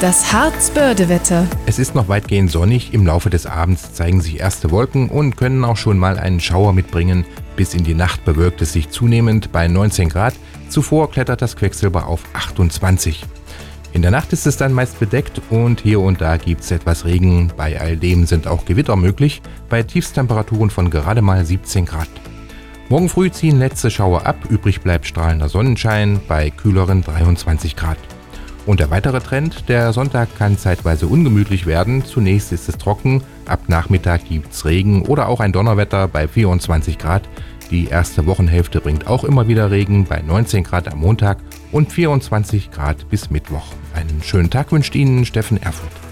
Das Harz-Börde-Wetter. Es ist noch weitgehend sonnig, im Laufe des Abends zeigen sich erste Wolken und können auch schon mal einen Schauer mitbringen. Bis in die Nacht bewölkt es sich zunehmend bei 19 Grad, zuvor klettert das Quecksilber auf 28. In der Nacht ist es dann meist bedeckt und hier und da gibt es etwas Regen. Bei all dem sind auch Gewitter möglich, bei Tiefstemperaturen von gerade mal 17 Grad. Morgen früh ziehen letzte Schauer ab, übrig bleibt strahlender Sonnenschein bei kühleren 23 Grad. Und der weitere Trend, der Sonntag kann zeitweise ungemütlich werden. Zunächst ist es trocken, ab Nachmittag gibt's Regen oder auch ein Donnerwetter bei 24 Grad. Die erste Wochenhälfte bringt auch immer wieder Regen bei 19 Grad am Montag und 24 Grad bis Mittwoch. Einen schönen Tag wünscht Ihnen Steffen Erfurt.